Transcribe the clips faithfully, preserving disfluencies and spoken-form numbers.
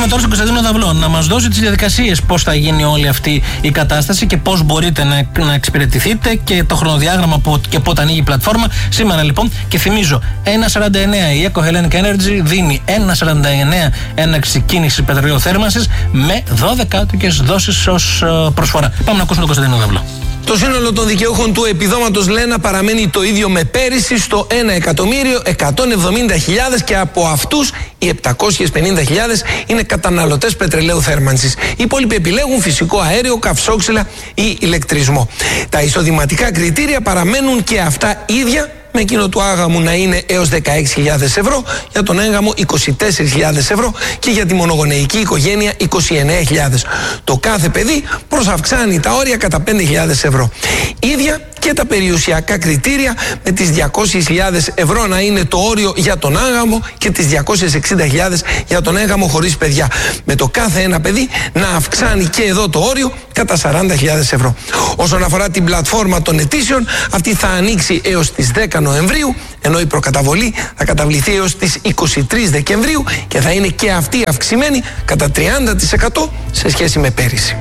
Πάμε τώρα στον Κωνσταντίνο Δαυλό να μας δώσει τις διαδικασίες πώς θα γίνει όλη αυτή η κατάσταση και πώς μπορείτε να, να εξυπηρετηθείτε και το χρονοδιάγραμμα που, και πότε ανοίγει η πλατφόρμα. Σήμερα λοιπόν, και θυμίζω, ένα σαράντα εννέα η Eco Hellenic Energy δίνει ένα σαράντα εννέα έναρξη κίνηση πετρελαίου θέρμανσης με δώδεκα άτοκες δόσεις ως uh, προσφορά. Πάμε να ακούσουμε τον Κωνσταντίνο Δαυλό. Το σύνολο των δικαιούχων του επιδόματος Λένα παραμένει το ίδιο με πέρυσι στο ένα εκατομμύριο εκατόν εβδομήντα χιλιάδες και από αυτούς οι επτακόσιες πενήντα χιλιάδες είναι καταναλωτές πετρελαίου θέρμανσης. Οι υπόλοιποι επιλέγουν φυσικό αέριο, καυσόξυλα ή ηλεκτρισμό. Τα εισοδηματικά κριτήρια παραμένουν και αυτά ίδια, με εκείνο του άγαμου να είναι έως δεκαέξι χιλιάδες ευρώ, για τον έγγαμο είκοσι τέσσερις χιλιάδες ευρώ και για τη μονογονεϊκή οικογένεια είκοσι εννέα χιλιάδες. Το κάθε παιδί προσαυξάνει τα όρια κατά πέντε χιλιάδες ευρώ. Ίδια και τα περιουσιακά κριτήρια, με τις διακόσιες χιλιάδες ευρώ να είναι το όριο για τον άγαμο και τις διακόσιες εξήντα χιλιάδες για τον έγγαμο χωρίς παιδιά. Με το κάθε ένα παιδί να αυξάνει και εδώ το όριο κατά σαράντα χιλιάδες ευρώ. Όσον αφορά την πλατφόρμα των αιτήσεων, αυτή θα ανοίξει έως τις δέκα Νοεμβρίου, ενώ η προκαταβολή θα καταβληθεί έως τις είκοσι τρεις Δεκεμβρίου και θα είναι και αυτή αυξημένη κατά τριάντα τοις εκατό σε σχέση με πέρυσι.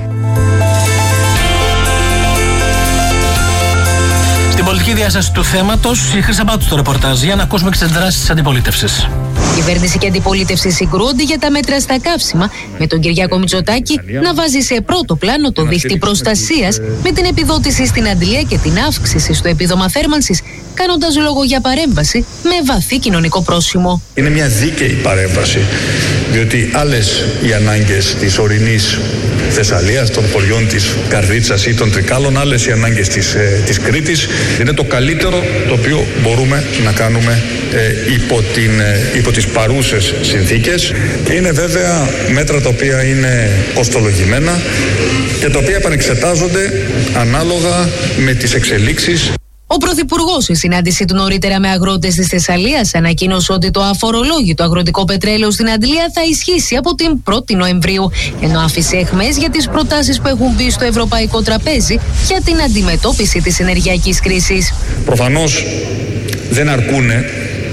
Στην πολιτική διάσταση του θέματος, η Χρύσα Μπάτου στο ρεπορτάζ, για να ακούσουμε και τις δράσεις της αντιπολίτευσης. Κυβέρνηση και αντιπολίτευση συγκρούονται για τα μέτρα στα καύσιμα, με τον Κυριάκο Μητσοτάκη να βάζει σε πρώτο πλάνο το δίχτυ προστασίας με την επιδότηση στην αντλία και την αύξηση στο επίδομα θέρμανσης, κάνοντας λόγο για παρέμβαση με βαθύ κοινωνικό πρόσημο. Είναι μια δίκαιη παρέμβαση, διότι άλλες οι ανάγκες της ορεινής Θεσσαλίας, των χωριών της Καρδίτσας ή των Τρικάλων, άλλες οι ανάγκες της, ε, της Κρήτης. Είναι το καλύτερο το οποίο μπορούμε να κάνουμε ε, υπό, την, ε, υπό τις παρούσες συνθήκες. Είναι βέβαια μέτρα τα οποία είναι κοστολογημένα και τα οποία επανεξετάζονται ανάλογα με τις εξελίξεις. Ο Πρωθυπουργός, σε συνάντησή του νωρίτερα με αγρότες της Θεσσαλίας, ανακοίνωσε ότι το αφορολόγητο αγροτικό πετρέλαιο στην αντλία θα ισχύσει από την πρώτη Νοεμβρίου, ενώ άφησε αιχμές για τις προτάσεις που έχουν μπει στο ευρωπαϊκό τραπέζι για την αντιμετώπιση της ενεργειακής κρίσης. Προφανώς δεν αρκούνε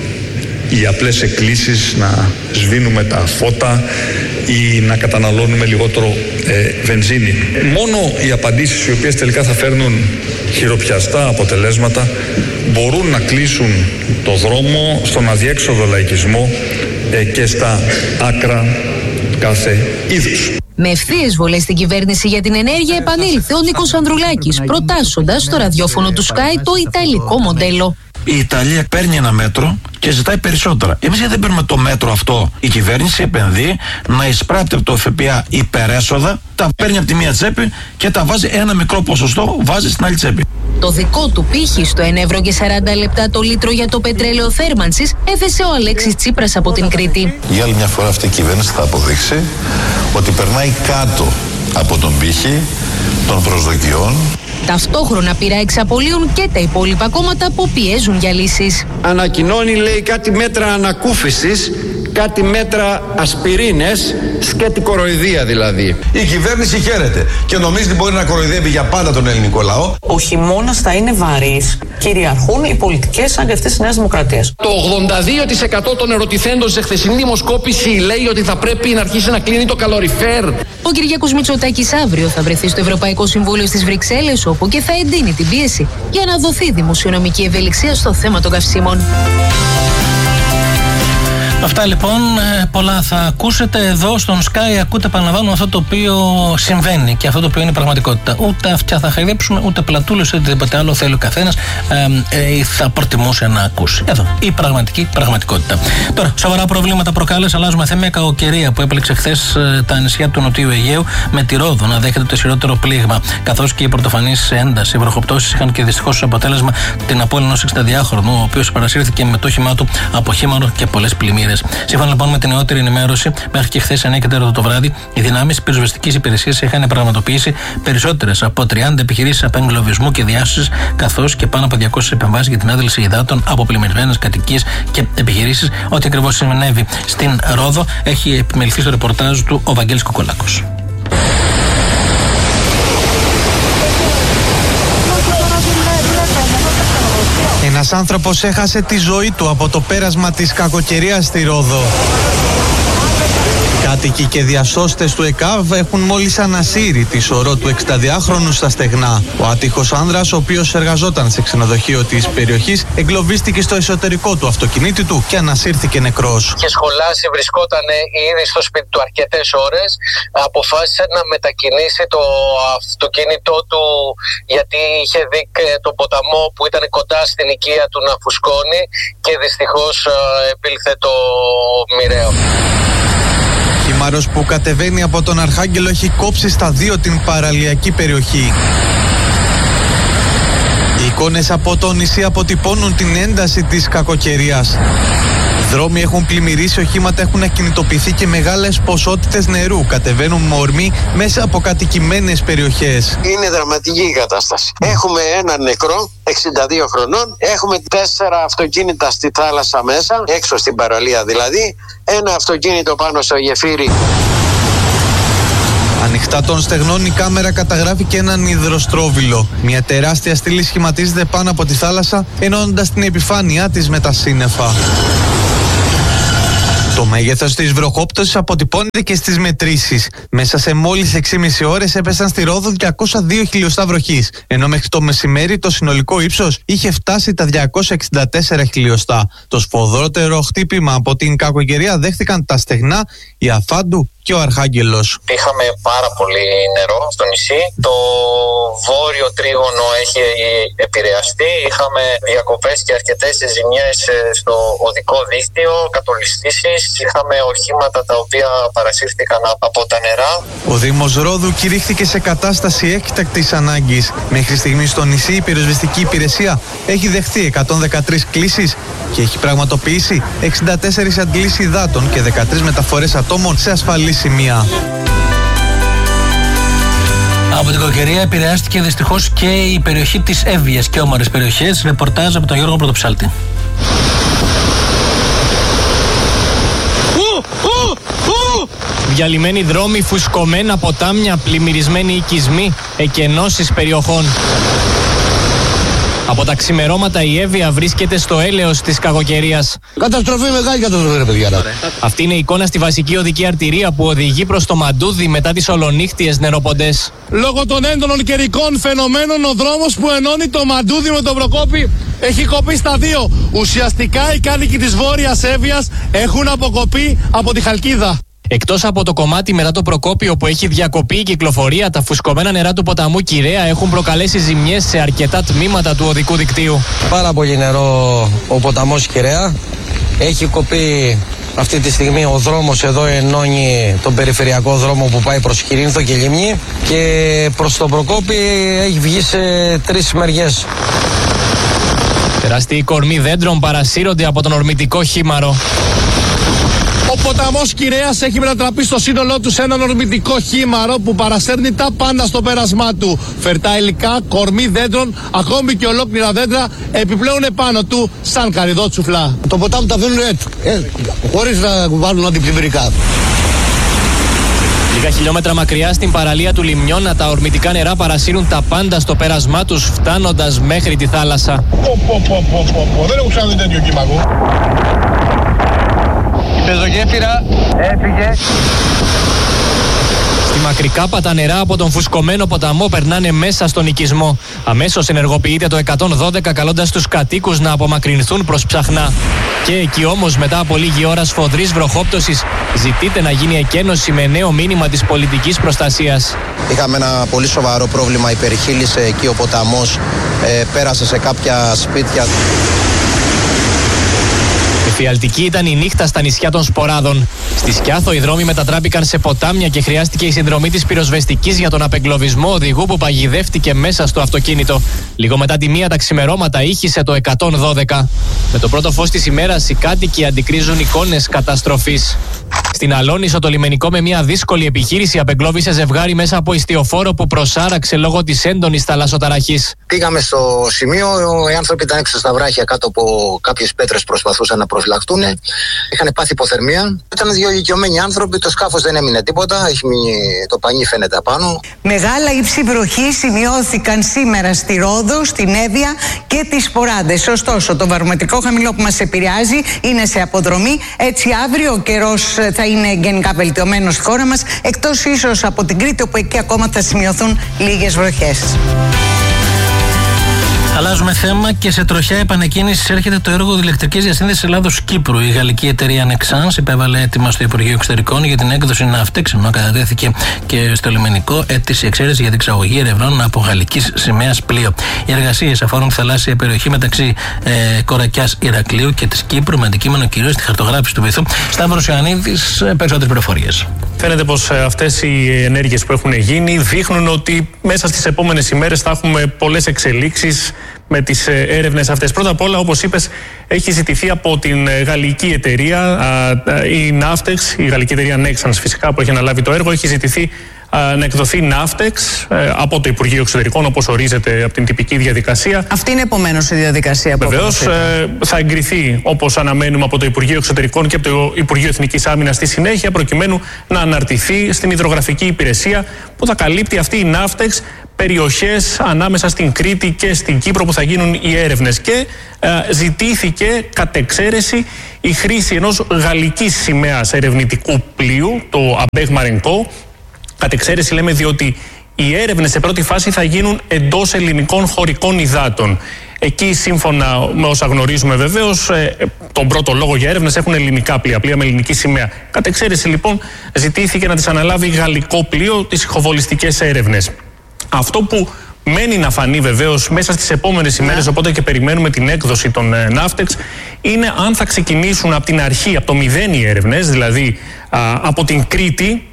οι απλές εκκλήσεις να σβήνουμε τα φώτα ή να καταναλώνουμε λιγότερο ε, βενζίνη. Μόνο οι απαντήσεις οι οποίες τελικά θα φέρνουν χειροπιαστά αποτελέσματα μπορούν να κλείσουν το δρόμο στον αδιέξοδο λαϊκισμό ε, και στα άκρα κάθε είδους. Με ευθείες βολές στην κυβέρνηση για την ενέργεια επανήλθε ο Νίκος Ανδρουλάκης, προτάσσοντας στο ραδιόφωνο του Sky το ιταλικό μοντέλο. Η Ιταλία παίρνει ένα μέτρο και ζητάει περισσότερα. Εμείς γιατί δεν παίρνουμε το μέτρο αυτό? Η κυβέρνηση επενδύει να εισπράττει από το ΦΠΑ υπερέσοδα, τα παίρνει από τη μία τσέπη και τα βάζει ένα μικρό ποσοστό, βάζει στην άλλη τσέπη. Το δικό του πύχη στο ένα ευρώ και σαράντα λεπτά το λίτρο για το πετρέλαιο θέρμανσης έθεσε ο Αλέξης Τσίπρας από την Κρήτη. Για άλλη μια φορά αυτή η κυβέρνηση θα αποδείξει ότι περνάει κάτω από τον πύχη των προσδοκιών. Ταυτόχρονα πειρά εξαπολύουν και τα υπόλοιπα κόμματα που πιέζουν για λύσεις. Ανακοινώνει, λέει, κάτι μέτρα ανακούφισης, κάτι μέτρα ασπιρίνες, σκέτη κοροϊδία δηλαδή. Η κυβέρνηση χαίρεται και νομίζει ότι μπορεί να κοροϊδεύει για πάντα τον ελληνικό λαό. Ο χειμώνας θα είναι βαρύς. Κυριαρχούν οι πολιτικές σαν και αυτές της Νέας Δημοκρατίας. Το ογδόντα δύο τοις εκατό των ερωτηθέντων σε χθεσινή δημοσκόπηση λέει ότι θα πρέπει να αρχίσει να κλείνει το καλοριφέρ. Ο Κυριάκος Μητσοτάκης αύριο θα βρεθεί στο Ευρωπαϊκό Συμβούλιο στις Βρυξέλλες, όπου και θα εντείνει την πίεση για να δοθεί δημοσιονομική ευελιξία στο θέμα των καυσίμων. Αυτά λοιπόν, πολλά θα ακούσετε εδώ στον Sky. Ακούτε, επαναλαμβάνω, αυτό το οποίο συμβαίνει και αυτό το οποίο είναι πραγματικότητα. Ούτε αυτιά θα χαϊδέψουμε, ούτε πλατούλες, ούτε οτιδήποτε άλλο θέλει ο καθένας ε, ε, θα προτιμούσε να ακούσει. Εδώ, η πραγματική πραγματικότητα. Τώρα, σοβαρά προβλήματα προκάλεσε, αλλάζουμε θέμα, η κακοκαιρία που έπληξε χθες ε, τα νησιά του Νοτιού Αιγαίου, με τη Ρόδο να δέχεται το ισχυρότερο πλήγμα, καθώς και η πρωτοφανής ένταση. Οι βροχοπτώσεις είχαν και δυστυχώς ως αποτέλεσμα την απώλεια ενός εξηνταδιάχρονου, ο οποίος παρασύρθηκε με το όχημά του από χήμαρο και πολλές πλημμύρες. Σύμφωνα λοιπόν με την νεότερη ενημέρωση, μέχρι και χθες εννιά και τέσσερα το βράδυ, οι δυνάμεις πυροσβεστικής υπηρεσίας είχαν πραγματοποιήσει περισσότερες από τριάντα επιχειρήσεις απεγκλωβισμού και διάσωσης, καθώς και πάνω από διακόσιες επεμβάσεις για την άντληση υδάτων από πλημμυρισμένες κατοικίες και επιχειρήσεις. Ό,τι ακριβώς συνέβη στην Ρόδο έχει επιμεληθεί στο ρεπορτάζ του ο Βαγγέλης Κοκολάκος. Ένας άνθρωπος έχασε τη ζωή του από το πέρασμα της κακοκαιρίας στη Ρόδο. Κάτω Κάτοικοι και διασώστες του ΕΚΑΒ έχουν μόλις ανασύρει τη σωρό του εξηνταδυάχρονου στα στεγνά. Ο άτυχος άνδρας, ο οποίος εργαζόταν σε ξενοδοχείο της περιοχής, εγκλωβίστηκε στο εσωτερικό του αυτοκινήτου του και ανασύρθηκε νεκρός. Είχε σχολάσει, βρισκόταν ήδη στο σπίτι του αρκετές ώρες. Αποφάσισε να μετακινήσει το αυτοκίνητό του γιατί είχε δει τον ποταμό που ήταν κοντά στην οικία του να φουσκώνει και δυστυχώς επήλθε το μοιραίο. Χήμαρος που κατεβαίνει από τον Αρχάγγελο έχει κόψει στα δύο την παραλιακή περιοχή. Οι εικόνες από το νησί αποτυπώνουν την ένταση της κακοκαιρίας. Δρόμοι έχουν πλημμυρίσει, οχήματα έχουν ακινητοποιηθεί και μεγάλες ποσότητες νερού κατεβαίνουν με ορμή μέσα από κατοικημένες περιοχές. Είναι δραματική η κατάσταση. Έχουμε έναν νεκρό, εξήντα δύο χρονών, έχουμε τέσσερα αυτοκίνητα στη θάλασσα μέσα, έξω στην παραλία δηλαδή, ένα αυτοκίνητο πάνω στο γεφύρι. Ανοιχτά των στεγνών η κάμερα καταγράφει και έναν υδροστρόβιλο. Μια τεράστια στήλη σχηματίζεται πάνω από τη θάλασσα, ενώνοντας την επιφάνειά της με τα σύννεφα. Το μέγεθος της βροχόπτωσης αποτυπώνεται και στις μετρήσεις. Μέσα σε μόλις έξι και μισή ώρες έπεσαν στη Ρόδο διακόσια δύο χιλιοστά βροχής, ενώ μέχρι το μεσημέρι το συνολικό ύψος είχε φτάσει τα διακόσια εξήντα τέσσερα χιλιοστά. Το σφοδρότερο χτύπημα από την κακοκαιρία δέχτηκαν τα στεγνά, η Αφάντου και ο Αρχάγγελος. Είχαμε πάρα πολύ νερό στο νησί. Το βόρειο τρίγωνο έχει επηρεαστεί. Είχαμε διακοπές και αρκετές ζημιές στο οδικό δίκτυο, κατολιστήσεις. Είχαμε οχήματα τα οποία παρασύρθηκαν από τα νερά. Ο Δήμος Ρόδου κηρύχθηκε σε κατάσταση έκτακτης ανάγκης. Μέχρι στιγμή στο νησί η πυροσβεστική υπηρεσία έχει δεχθεί εκατόν δεκατρείς κλήσεις και έχει πραγματοποιήσει εξήντα τέσσερις αντλήσεις υδάτων και δεκατρείς μεταφορές ατόμων σε ασφαλή σημεία. Από την κακοκαιρία επηρεάστηκε δυστυχώς και η περιοχή της Εύβοιας και όμορες περιοχές. Ρεπορτάζ από τον Γιώργο Πρωτοψάλτη. Διαλυμένοι δρόμοι, φουσκωμένα ποτάμια, πλημμυρισμένοι οικισμοί, εκενώσεις περιοχών. Από τα ξημερώματα η Εύβοια βρίσκεται στο έλεος της κακοκαιρίας. Καταστροφή, μεγάλη καταστροφή, ρε παιδιά. Αυτή είναι η εικόνα στη βασική οδική αρτηρία που οδηγεί προς το Μαντούδι μετά τις ολονύχτιες νεροποντές. Λόγω των έντονων καιρικών φαινομένων, ο δρόμος που ενώνει το Μαντούδι με τον Προκόπη έχει κοπεί στα δύο. Ουσιαστικά οι κάτοικοι της Βόρειας Εύβοιας έχουν αποκοπεί από τη Χαλκίδα. Εκτός από το κομμάτι μετά το Προκόπιο που έχει διακοπεί η κυκλοφορία, τα φουσκωμένα νερά του ποταμού Κυραία έχουν προκαλέσει ζημιές σε αρκετά τμήματα του οδικού δικτύου. Πάρα πολύ νερό ο ποταμός Κυραία. Έχει κοπεί αυτή τη στιγμή ο δρόμος εδώ, ενώνει τον περιφερειακό δρόμο που πάει προς Χειρήνθο και Λίμνη, και προς τον Προκόπη έχει βγει σε τρεις μεριές. Τεράστιοι κορμοί δέντρων παρασύρονται από τον ορμητικό χήμαρο. Ο ποταμός Κυρέας έχει μετατραπεί στο σύνολό του σε έναν ορμητικό χήμαρο που παρασέρνει τα πάντα στο πέρασμά του. Φερτά υλικά, κορμί δέντρων, ακόμη και ολόκληρα δέντρα επιπλέον επάνω του σαν καρυδότσουφλα. Το ποτάμι τα αφήνουν έτσι, ε, χωρίς να βάλουν αντιπλημμυρικά. Λίγα χιλιόμετρα μακριά στην παραλία του Λιμνιώνα, τα ορμητικά νερά παρασύρουν τα πάντα στο πέρασμά τους, φτάνοντας μέχρι τη θάλασσα. Πω, πω, πω, πω, πω, πω. Δεν έχω ξαναδεί τέτοιο κύμα εγώ. Η πεζογέφυρα έφυγε. Στη Μακρικάπα τα νερά από τον φουσκωμένο ποταμό περνάνε μέσα στον οικισμό. Αμέσως ενεργοποιείται το εκατόν δώδεκα καλώντας τους κατοίκους να απομακρυνθούν προς Ψαχνά. Και εκεί όμως μετά από λίγη ώρα σφοδρής βροχόπτωσης ζητείται να γίνει εκένωση με νέο μήνυμα της πολιτικής προστασίας. Είχαμε ένα πολύ σοβαρό πρόβλημα, υπερχείλησε εκεί ο ποταμός, ε, πέρασε σε κάποια σπίτια. Εφιαλτική ήταν η νύχτα στα νησιά των Σποράδων. Στη Σκιάθο οι δρόμοι μετατράπηκαν σε ποτάμια και χρειάστηκε η συνδρομή της πυροσβεστικής για τον απεγκλωβισμό οδηγού που παγιδεύτηκε μέσα στο αυτοκίνητο. Λίγο μετά τη μία τα ξημερώματα ήχησε το εκατόν δώδεκα. Με το πρώτο φως της ημέρας οι κάτοικοι αντικρίζουν εικόνες καταστροφής. Στην Αλόνισο το λιμενικό με μια δύσκολη επιχείρηση απεγκλώβησε ζευγάρι μέσα από ιστιοφόρο που προσάραξε λόγω της έντονης θαλασσοταραχής. Πήγαμε στο σημείο, οι άνθρωποι ήταν έξω στα βράχια κάτω από κάποιες πέτρες, προσπαθούσαν να προφυλαχτούν. Είχαν πάθει υποθερμία. Ήταν δύο ηλικιωμένοι άνθρωποι, το σκάφος δεν έμεινε τίποτα, έχει μείνει, το πανί φαίνεται απάνω. Μεγάλα ύψη βροχή σημειώθηκαν σήμερα στη Ρόδο, στην Εύβοια και τις Σποράδες. Ωστόσο, το βαρομετρικό χαμηλό που μας επηρεάζει είναι σε αποδρομή. Έτσι, αύριο ο καιρός θα θα είναι γενικά βελτιωμένο στη χώρα μας, εκτός ίσως από την Κρήτη, όπου εκεί ακόμα θα σημειωθούν λίγες βροχές. Αλλάζουμε θέμα και σε τροχιά επανεκκίνηση έρχεται το έργο ηλεκτρικής διασύνδεσης Ελλάδος-Κύπρου. Η γαλλική εταιρεία Nexans υπέβαλε έτοιμα στο Υπουργείο Εξωτερικών για την έκδοση Ναύτεξ, ενώ κατατέθηκε και στο λιμενικό αίτηση εξαίρεση για την εξαγωγή ερευνών από γαλλικής σημαίας πλοίο. Οι εργασίες αφορούν τη θαλάσσια περιοχή μεταξύ ε, Κορακιάς Ηρακλείου και της Κύπρου, με αντικείμενο κυρίως τη χαρτογράφηση του βυθού. Σταύρος Ιωαννίδης, περισσότερες πληροφορίες. Φαίνεται πως αυτές οι ενέργειες που έχουν γίνει δείχνουν ότι μέσα στις επόμενες ημέρες θα έχουμε πολλές εξελίξεις με τις έρευνες αυτές. Πρώτα απ' όλα, όπως είπες, έχει ζητηθεί από την γαλλική εταιρεία, η Ναύτεξ, η γαλλική εταιρεία Nexans φυσικά που έχει αναλάβει το έργο, έχει ζητηθεί να εκδοθεί Ναύτεξ από το Υπουργείο Εξωτερικών, όπως ορίζεται από την τυπική διαδικασία. Αυτή είναι επομένως η διαδικασία που βεβαίως θα εγκριθεί, όπως αναμένουμε, από το Υπουργείο Εξωτερικών και από το Υπουργείο Εθνικής Άμυνας στη συνέχεια, προκειμένου να αναρτηθεί στην υδρογραφική υπηρεσία που θα καλύπτει αυτή η Ναύτεξ περιοχές ανάμεσα στην Κρήτη και στην Κύπρο που θα γίνουν οι έρευνες. Και ε, ζητήθηκε κατ' εξαίρεση η χρήση ενός γαλλικής σημαίας ερευνητικού πλοίου, το Αμπέγ Μαρενκό. Κατ' εξαίρεση λέμε διότι οι έρευνες σε πρώτη φάση θα γίνουν εντός ελληνικών χωρικών υδάτων. Εκεί, σύμφωνα με όσα γνωρίζουμε βεβαίως, ε, τον πρώτο λόγο για έρευνες έχουν ελληνικά πλοία, πλοία με ελληνική σημαία. Κατ' εξαίρεση λοιπόν ζητήθηκε να τις αναλάβει γαλλικό πλοίο τις ηχοβολιστικές έρευνες. Αυτό που μένει να φανεί βεβαίως μέσα στις επόμενες ημέρες, οπότε και περιμένουμε την έκδοση των ε, Ναύτεξ, είναι αν θα ξεκινήσουν από την αρχή, από το μηδέν οι έρευνες, δηλαδή α, από την Κρήτη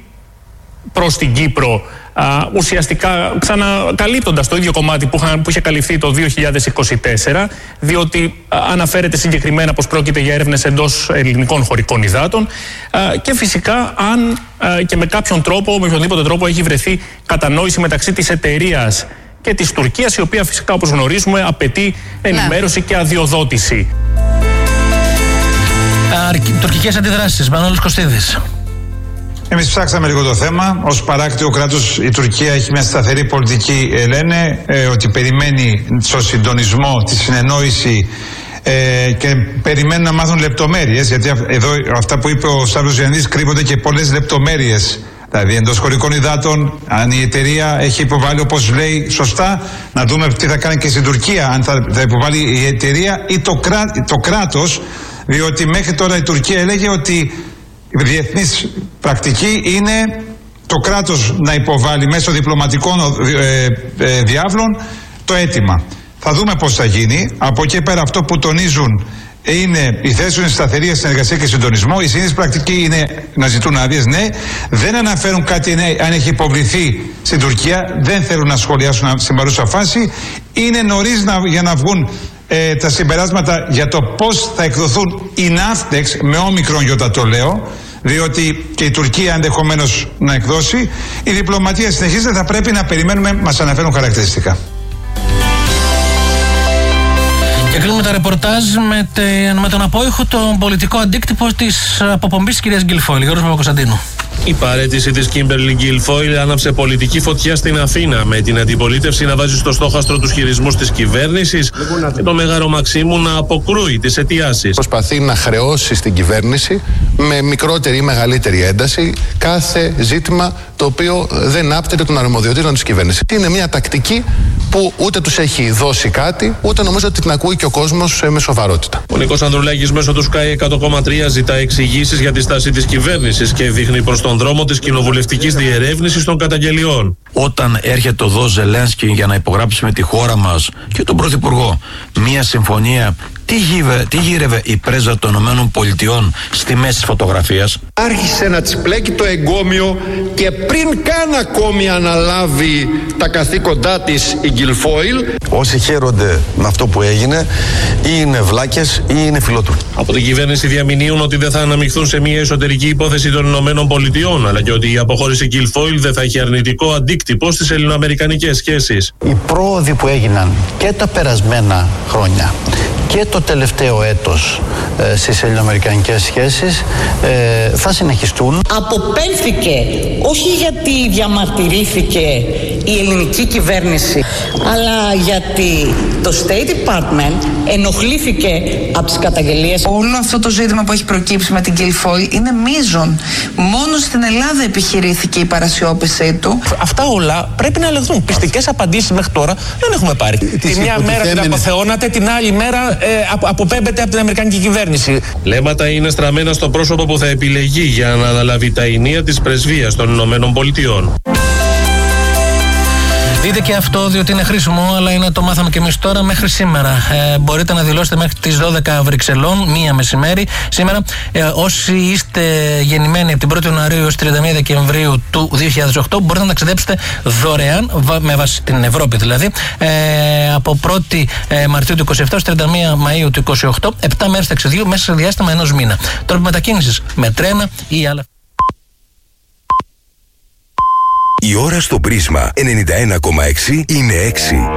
προς την Κύπρο, α, ουσιαστικά ξανακαλύπτοντας το ίδιο κομμάτι που, είχα, που είχε καλυφθεί το δύο χιλιάδες είκοσι τέσσερα, διότι α, αναφέρεται συγκεκριμένα πως πρόκειται για έρευνες εντός ελληνικών χωρικών υδάτων, α, και φυσικά αν α, και με κάποιον τρόπο, με οποιονδήποτε τρόπο έχει βρεθεί κατανόηση μεταξύ της εταιρείας και της Τουρκίας, η οποία φυσικά, όπως γνωρίζουμε, απαιτεί ενημέρωση, ναι, και αδειοδότηση. Τουρκικές αντιδράσεις, Μανώλης Κωστίδης. Εμείς ψάξαμε λίγο το θέμα. Ως παράκτιο κράτος η Τουρκία έχει μια σταθερή πολιτική, ε, λένε, ε, ότι περιμένει στο συντονισμό, τη συνεννόηση, ε, και περιμένουν να μάθουν λεπτομέρειες, γιατί εδώ αυτά που είπε ο Σταύρος Ιωαννίδης κρύβονται και πολλές λεπτομέρειες. Δηλαδή εντός χωρικών υδάτων, αν η εταιρεία έχει υποβάλει, όπως λέει σωστά, να δούμε τι θα κάνει και στην Τουρκία, αν θα, θα υποβάλει η εταιρεία ή το, κρά, το κράτος, διότι μέχρι τώρα η Τουρκία έλεγε ότι η διεθνής πρακτική είναι το κράτος να υποβάλει μέσω διπλωματικών ε, ε, διάβλων το αίτημα. Θα δούμε πώς θα γίνει. Από εκεί πέρα αυτό που τονίζουν είναι η θέση είναι σταθερή, συνεργασία και συντονισμό. Η συνήθις πρακτική είναι να ζητούν άδειες, ναι. Δεν αναφέρουν κάτι, ναι, αν έχει υποβληθεί στην Τουρκία. Δεν θέλουν να σχολιάσουν στην παρούσα φάση. Είναι νωρίς να, για να βγουν ε, τα συμπεράσματα για το πώς θα εκδοθούν οι Ναύτεξ, με όμικρον γιώτα το λέω, διότι και η Τουρκία ενδεχομένως να εκδώσει. Η διπλωματία συνεχίζεται, θα πρέπει να περιμένουμε, μας αναφέρουν χαρακτηριστικά. Και κλείνουμε τα ρεπορτάζ με, τε, με τον απόϊχο τον πολιτικό αντίκτυπο της αποπομπής της κυρίας Γκιλφόιλ. Γιώργος Παπακοσταντίνου. Η παραίτηση της Κίμπερλι Γκιλφόιλ άναψε πολιτική φωτιά στην Αθήνα, με την αντιπολίτευση να βάζει στο στόχαστρο τους χειρισμούς της κυβέρνησης και το Μέγαρο Μαξίμου να αποκρούει τις αιτιάσεις. Προσπαθεί να χρεώσει στην κυβέρνηση με μικρότερη ή μεγαλύτερη ένταση κάθε ζήτημα το οποίο δεν άπτεται των αρμοδιοτήτων της κυβέρνησης. Είναι μια τακτική που ούτε τους έχει δώσει κάτι, ούτε νομίζω ότι την ακούει και ο κόσμος με σοβαρότητα. Ο Νίκος Ανδρουλάκης μέσω του Sky εκατό κόμμα τρία ζητά εξηγήσεις για τη στάση της κυβέρνησης και δείχνει προς τον δρόμο της κοινοβουλευτικής διερεύνησης των καταγγελιών. Όταν έρχεται εδώ Ζελένσκι για να υπογράψει με τη χώρα μας και τον Πρωθυπουργό μια συμφωνία, τι, γύρε, τι γύρευε η πρέσβα των ΗΠΑ στη μέση της φωτογραφίας? Άρχισε να της πλέκει το εγκόμιο και πριν καν ακόμη αναλάβει τα καθήκοντά της η Γκιλφόιλ. Όσοι χαίρονται με αυτό που έγινε ή είναι βλάκες ή είναι φιλότουρκοι. Από την κυβέρνηση διαμηνύουν ότι δεν θα αναμειχθούν σε μια εσωτερική υπόθεση των ΗΠΑ, αλλά και ότι η αποχώρηση Γκιλφόιλ δεν θα έχει αρνητικό αντίκτυπο στις ελληνοαμερικανικές σχέσεις. Οι πρόοδοι που έγιναν και τα περασμένα χρόνια και το τελευταίο έτος ε, στις ελληνοαμερικανικές σχέσεις ε, θα συνεχιστούν. Αποπέμφθηκε όχι γιατί διαμαρτυρήθηκε η ελληνική κυβέρνηση, αλλά γιατί το State Department ενοχλήθηκε από τις καταγγελίες. Όλο αυτό το ζήτημα που έχει προκύψει με την Guilfoyle είναι μείζον. Μόνο στην Ελλάδα επιχειρήθηκε η παρασιώπησή του. Αυτά όλα πρέπει να ελεγχθούν. Πιστικές απαντήσεις μέχρι τώρα δεν έχουμε πάρει. Τη μια μέρα την αποθεώνατε, την άλλη μέρα ε, αποπέμπεται από την Αμερικανική κυβέρνηση. Λέματα είναι στραμμένα στο πρόσωπο που θα επιλεγεί για να αναλάβει τα ηνία της πρεσβείας των Ηνωμένων Πολιτειών. Δείτε και αυτό, διότι είναι χρήσιμο, αλλά είναι το μάθαμε και εμείς τώρα μέχρι σήμερα. Ε, μπορείτε να δηλώσετε μέχρι τις δώδεκα Βρυξελών, μία μεσημέρι. Σήμερα, ε, όσοι είστε γεννημένοι από την πρώτη Ιανουαρίου έως τριάντα μία Δεκεμβρίου του δύο χιλιάδες οκτώ, μπορείτε να ταξιδέψετε δωρεάν, με βάση την Ευρώπη δηλαδή, ε, από πρώτη Μαρτίου του είκοσι επτά έως τριάντα μία Μαΐου του είκοσι οκτώ, επτά μέρες ταξιδιού μέσα σε διάστημα ενός μήνα. Τρόποι μετακίνησης με τρένα ή άλλα. Η ώρα στο Πρίσμα ενενήντα ένα κόμμα έξι είναι έξι.